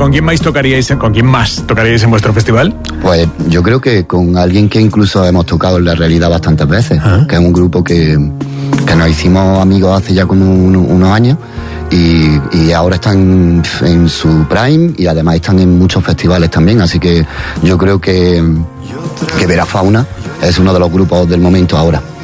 ¿con quién más tocaríais en vuestro festival? Pues yo creo que con alguien que incluso hemos tocado en la realidad bastantes veces, que es un grupo que nos hicimos amigos hace ya como unos años y ahora están en su prime y además están en muchos festivales también, así que yo creo que Vera Fauna es uno de los grupos del momento ahora.